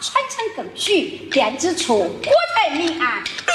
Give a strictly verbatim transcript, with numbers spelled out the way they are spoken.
传承更续，店之处国泰民安。